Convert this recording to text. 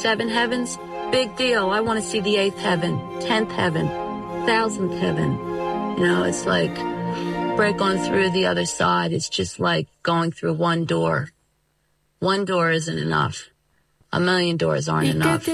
7 heavens, big deal. I want to see the 8th heaven, 10th heaven, 1000th heaven. You know, it's like break on through the other side. It's just like going through one door. One door isn't enough. A million doors aren't enough.